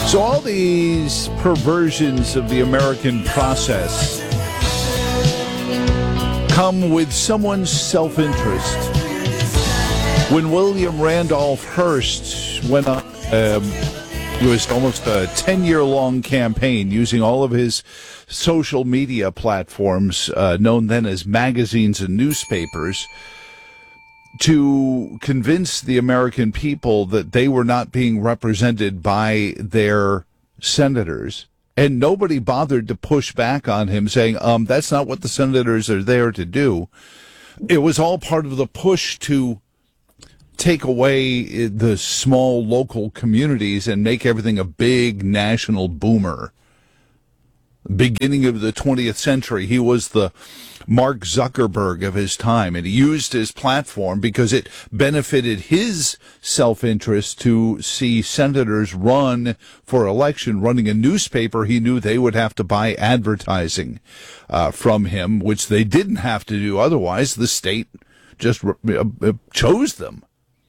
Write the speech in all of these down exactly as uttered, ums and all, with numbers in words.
So all these perversions of the American process come with someone's self-interest. When William Randolph Hearst went on, um, it was almost a ten-year-long campaign using all of his social media platforms, uh, known then as magazines and newspapers, to convince the American people that they were not being represented by their senators. And nobody bothered to push back on him, saying, um, that's not what the senators are there to do. It was all part of the push to take away the small local communities and make everything a big national boomer. Beginning of the twentieth century, he was the Mark Zuckerberg of his time, and he used his platform because it benefited his self-interest to see senators run for election. Running a newspaper, he knew they would have to buy advertising uh, from him, which they didn't have to do otherwise. The state just uh, chose them.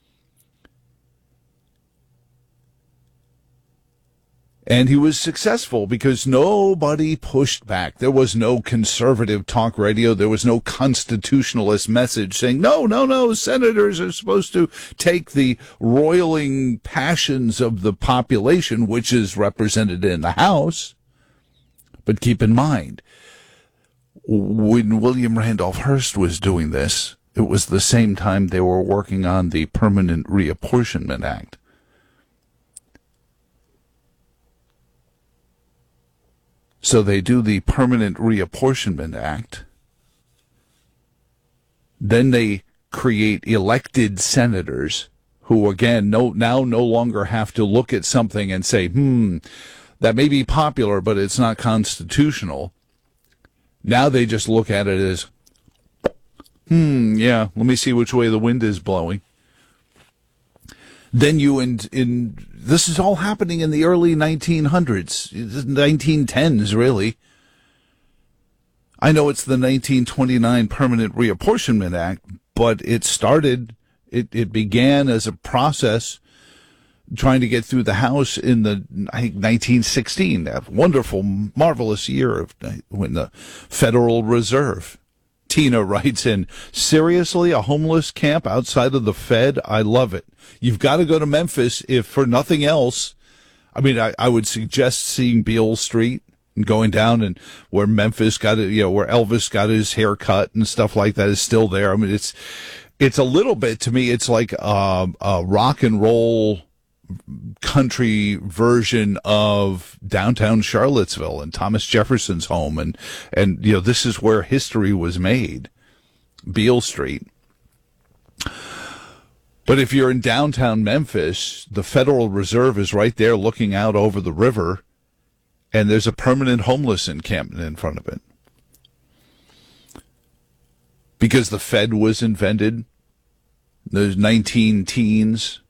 And he was successful because nobody pushed back. There was no conservative talk radio. There was no constitutionalist message saying, no, no, no, senators are supposed to take the roiling passions of the population, which is represented in the House. But keep in mind, when William Randolph Hearst was doing this, it was the same time they were working on the Permanent Reapportionment Act. So they do the Permanent Reapportionment Act. Then they create elected senators who, again, no, now no longer have to look at something and say, hmm, that may be popular, but it's not constitutional. Now they just look at it as, hmm, yeah, let me see which way the wind is blowing. Then you, in, in this is all happening in the early nineteen hundreds, nineteen tens, really. I know it's the nineteen twenty-nine Permanent Reapportionment Act, but it started, it, it began as a process trying to get through the House in the, I think, nineteen sixteen, that wonderful, marvelous year of when the Federal Reserve. Tina writes in, seriously, a homeless camp outside of the Fed? I love it. You've got to go to Memphis if for nothing else. I mean, I, I would suggest seeing Beale Street and going down and where Memphis got it, you know, where Elvis got his haircut and stuff like that is still there. I mean, it's, it's a little bit, to me, it's like a, a rock and roll country version of downtown Charlottesville and Thomas Jefferson's home. And, and, you know, this is where history was made, Beale Street. But if you're in downtown Memphis, the Federal Reserve is right there looking out over the river, and there's a permanent homeless encampment in front of it. Because the Fed was invented, there's nineteen teens.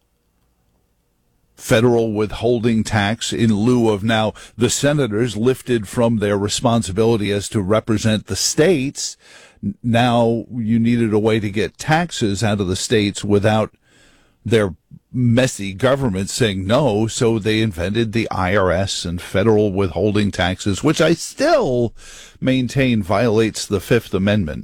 Federal withholding tax in lieu of now the senators lifted from their responsibility as to represent the states. Now you needed a way to get taxes out of the states without their messy government saying no, so they invented the I R S and federal withholding taxes, which I still maintain violates the Fifth Amendment.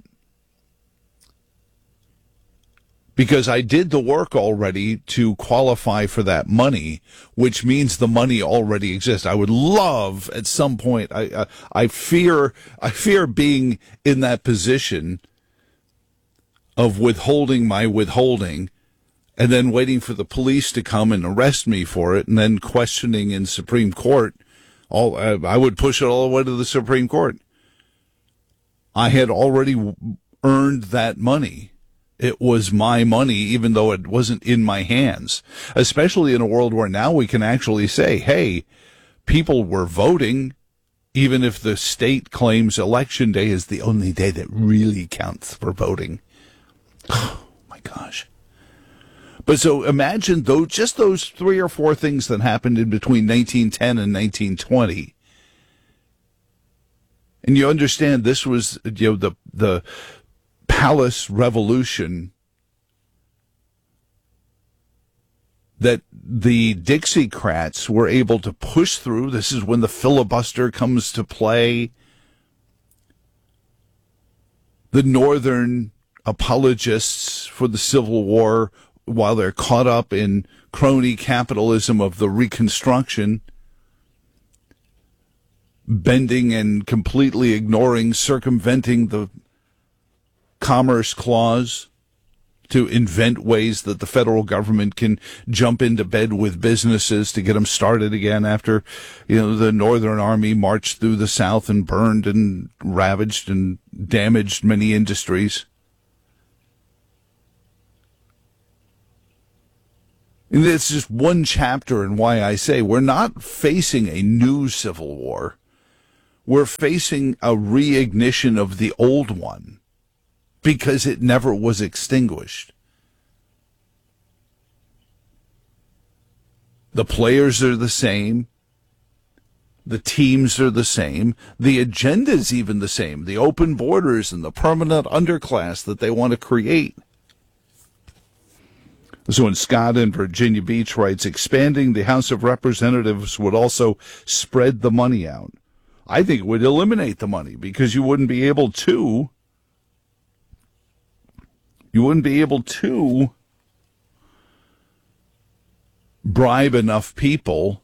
Because I did the work already to qualify for that money, which means the money already exists. I would love at some point, I, I, I fear, I fear being in that position of withholding my withholding and then waiting for the police to come and arrest me for it and then questioning in Supreme Court. All, I would push it all the way to the Supreme Court. I had already earned that money. It was my money, even though it wasn't in my hands, especially in a world where now we can actually say, hey, people were voting, even if the state claims Election Day is the only day that really counts for voting. Oh, my gosh. But so imagine though, just those three or four things that happened in between nineteen ten and nineteen twenty. And you understand this was, you know, the, the, Palace Revolution that the Dixiecrats were able to push through. This is when the filibuster comes to play. The Northern apologists for the Civil War, while they're caught up in crony capitalism of the Reconstruction, bending and completely ignoring, circumventing the Commerce Clause to invent ways that the federal government can jump into bed with businesses to get them started again after, you know, the Northern Army marched through the South and burned and ravaged and damaged many industries. And it's just one chapter in why I say we're not facing a new Civil War. We're facing a reignition of the old one because it never was extinguished. The players are the same. The teams are the same. The agenda is even the same. The open borders and the permanent underclass that they want to create. So when Scott in Virginia Beach writes, expanding the House of Representatives would also spread the money out. I think it would eliminate the money because you wouldn't be able to, you wouldn't be able to bribe enough people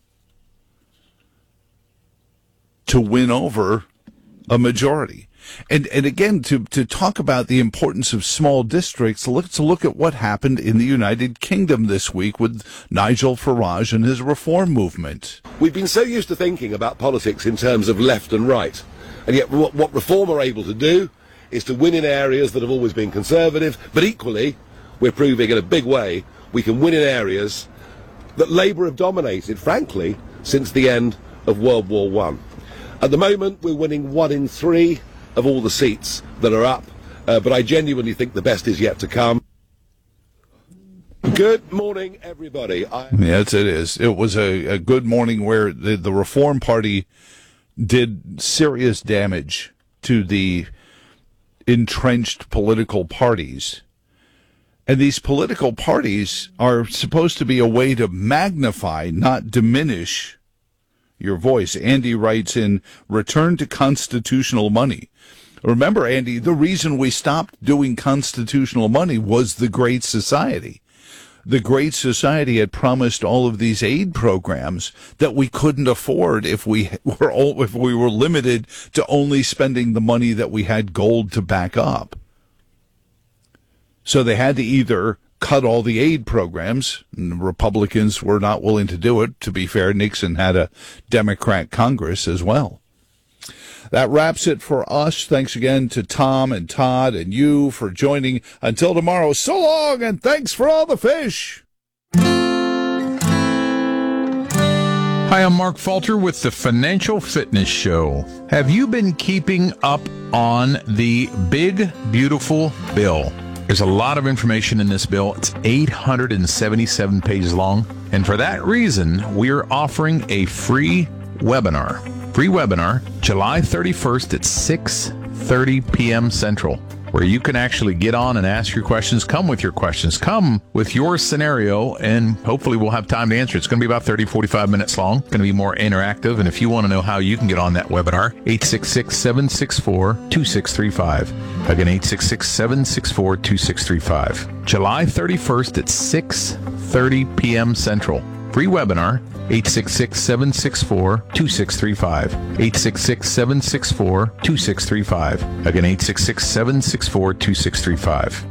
to win over a majority. And and again, to, to talk about the importance of small districts, let's look at what happened in the United Kingdom this week with Nigel Farage and his reform movement. We've been so used to thinking about politics in terms of left and right, and yet what, what Reform are able to do is to win in areas that have always been conservative, but equally, we're proving in a big way, we can win in areas that Labour have dominated, frankly, since the end of World War One. At the moment, we're winning one in three of all the seats that are up, uh, but I genuinely think the best is yet to come. Good morning, everybody. I- yes, it is. It was a, a good morning where the, the Reform Party did serious damage to the entrenched political parties. And these political parties are supposed to be a way to magnify, not diminish your voice. Andy writes in, return to constitutional money. Remember, Andy, the reason we stopped doing constitutional money was the Great Society. The Great Society had promised all of these aid programs that we couldn't afford if we were all, if we were limited to only spending the money that we had gold to back up. So they had to either cut all the aid programs, and the Republicans were not willing to do it. To be fair, Nixon had a Democrat Congress as well. That wraps it for us. Thanks again to Tom and Todd and you for joining. Until tomorrow, so long, and thanks for all the fish. Hi, I'm Mark Falter with the Financial Fitness Show. Have you been keeping up on the big, beautiful bill? There's a lot of information in this bill. It's eight hundred seventy-seven pages long. And for that reason, we're offering a free webinar. Free webinar, July thirty-first at six thirty p.m. Central, where you can actually get on and ask your questions. Come with your questions. Come with your scenario, and hopefully we'll have time to answer. It's going to be about thirty, forty-five minutes long. It's going to be more interactive. And if you want to know how you can get on that webinar, eight six six, seven six four, two six three five. Again, eight six six, seven six four, two six three five. July thirty-first at six thirty p.m. Central. Free webinar, eight six six, seven six four, two six three five. eight six six, seven six four, two six three five. Again, eight six six, seven six four, two six three five.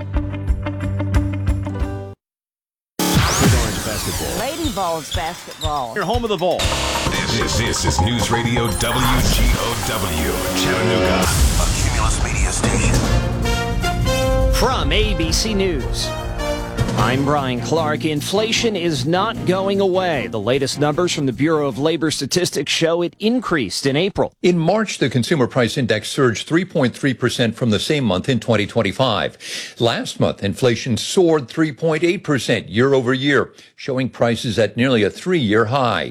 Lady Vols basketball. Your home of the Vol. This, this is News Radio W G O W, Chattanooga, a Cumulus Media station. From A B C News, I'm Brian Clark. Inflation is not going away. The latest numbers from the Bureau of Labor Statistics show it increased in April. In March, the Consumer Price Index surged three point three percent from the same month in twenty twenty-five. Last month, inflation soared three point eight percent year over year, showing prices at nearly a three-year high.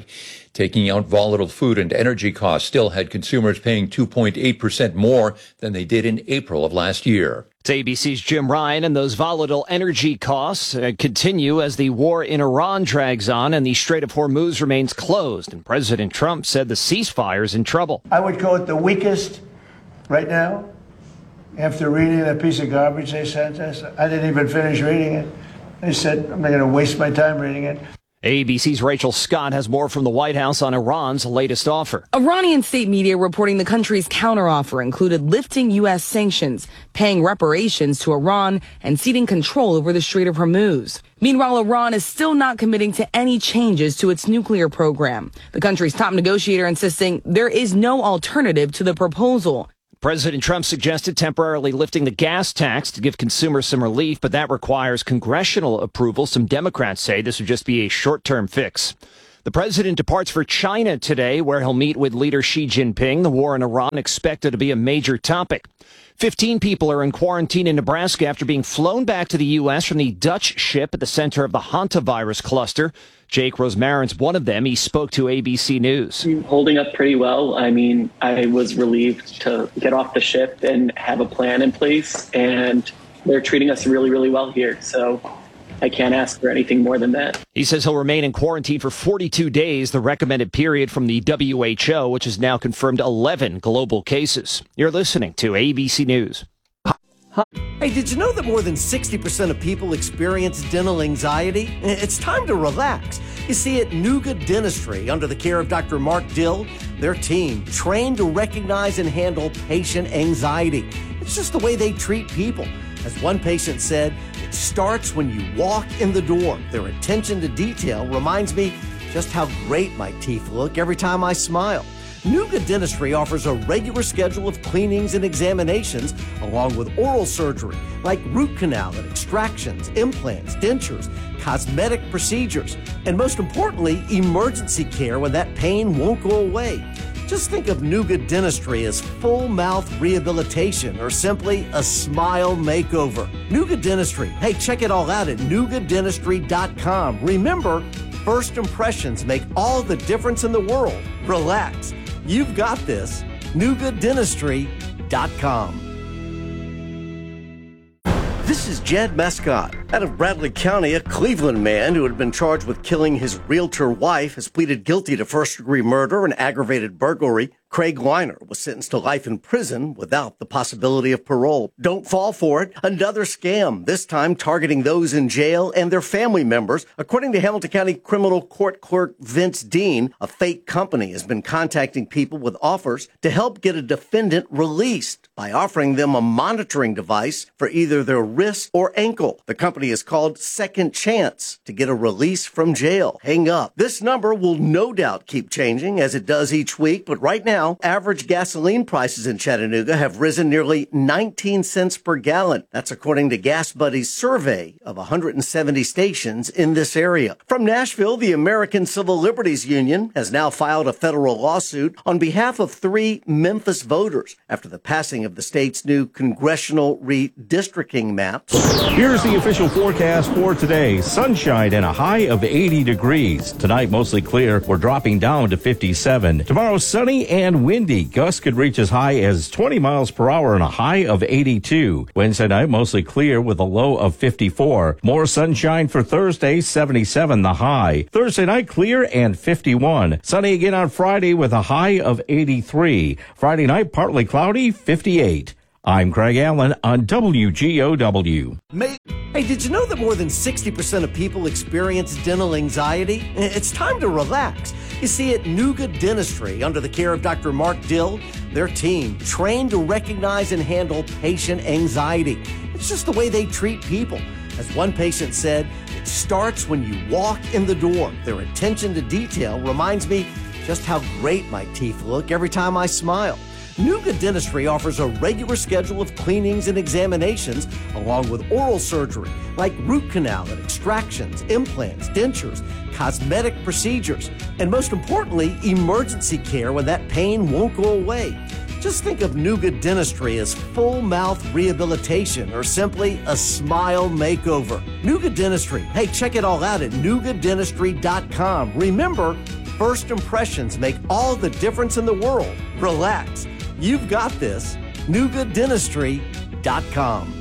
Taking out volatile food and energy costs still had consumers paying two point eight percent more than they did in April of last year. It's A B C's Jim Ryan, and those volatile energy costs uh, continue as the war in Iran drags on and the Strait of Hormuz remains closed. And President Trump said the ceasefire is in trouble. I would call it the weakest right now. After reading that piece of garbage they sent us, I didn't even finish reading it. They said, I'm not going to waste my time reading it. A B C's Rachel Scott has more from the White House on Iran's latest offer. Iranian state media reporting the country's counteroffer included lifting U S sanctions, paying reparations to Iran, and ceding control over the Strait of Hormuz. Meanwhile, Iran is still not committing to any changes to its nuclear program. The country's top negotiator insisting there is no alternative to the proposal. President Trump suggested temporarily lifting the gas tax to give consumers some relief, but that requires congressional approval. Some Democrats say this would just be a short-term fix. The president departs for China today, where he'll meet with leader Xi Jinping. The war in Iran expected to be a major topic. Fifteen people are in quarantine in Nebraska after being flown back to the U S from the Dutch ship at the center of the hantavirus cluster. Jake Rosmarin's one of them. He spoke to A B C News. Holding up pretty well. I mean, I was relieved to get off the ship and have a plan in place, and they're treating us really, really well here. So I can't ask for anything more than that. He says he'll remain in quarantine for forty-two days, the recommended period from the W H O, which has now confirmed eleven global cases. You're listening to A B C News. Hey, did you know that more than sixty percent of people experience dental anxiety? It's time to relax. You see, at Nuga Dentistry, under the care of Doctor Mark Dill, their team trained to recognize and handle patient anxiety. It's just the way they treat people. As one patient said, it starts when you walk in the door. Their attention to detail reminds me just how great my teeth look every time I smile. Nuga Dentistry offers a regular schedule of cleanings and examinations, along with oral surgery, like root canal and extractions, implants, dentures, cosmetic procedures, and most importantly, emergency care when that pain won't go away. Just think of Nuga Dentistry as full mouth rehabilitation or simply a smile makeover. Nuga Dentistry. Hey, check it all out at nuga dentistry dot com. Remember, first impressions make all the difference in the world. Relax. You've got this. nuga dentistry dot com. This is Jed Mescott. Out of Bradley County, a Cleveland man who had been charged with killing his realtor wife has pleaded guilty to first-degree murder and aggravated burglary. Craig Weiner was sentenced to life in prison without the possibility of parole. Don't fall for it. Another scam, this time targeting those in jail and their family members. According to Hamilton County Criminal Court Clerk Vince Dean, a fake company has been contacting people with offers to help get a defendant released by offering them a monitoring device for either their wrist or ankle. The company is called Second Chance to get a release from jail. Hang up. This number will no doubt keep changing as it does each week, but right now, average gasoline prices in Chattanooga have risen nearly nineteen cents per gallon. That's according to Gas Buddy's survey of one hundred seventy stations in this area. From Nashville, the American Civil Liberties Union has now filed a federal lawsuit on behalf of three Memphis voters after the passing of the state's new congressional redistricting maps. Here's the official forecast for today. Sunshine and a high of eighty degrees. Tonight, mostly clear. We're dropping down to fifty-seven. Tomorrow, sunny and windy. Gusts could reach as high as twenty miles per hour and a high of eighty-two. Wednesday night, mostly clear with a low of fifty-four. More sunshine for Thursday, seventy-seven the high. Thursday night, clear and fifty-one. Sunny again on Friday with a high of eighty-three. Friday night, partly cloudy, fifty-eight. I'm Craig Allen on W G O W. Hey, did you know that more than sixty percent of people experience dental anxiety? It's time to relax. You see, at Nuga Dentistry, under the care of Doctor Mark Dill, their team trained to recognize and handle patient anxiety. It's just the way they treat people. As one patient said, it starts when you walk in the door. Their attention to detail reminds me just how great my teeth look every time I smile. Nuga Dentistry offers a regular schedule of cleanings and examinations, along with oral surgery, like root canal and extractions, implants, dentures, cosmetic procedures, and most importantly, emergency care when that pain won't go away. Just think of Nuga Dentistry as full mouth rehabilitation or simply a smile makeover. Nuga Dentistry. Hey, check it all out at nuga dentistry dot com. Remember, first impressions make all the difference in the world. Relax. You've got this. New Good Dentistry dot com.